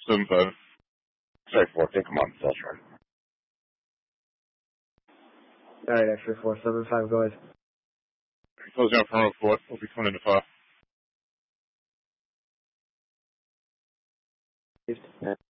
7-5. Sorry, 4, take him on cell chart. Alright, X-ray 475, go ahead. Closing out front report. We'll be coming into 5. Received.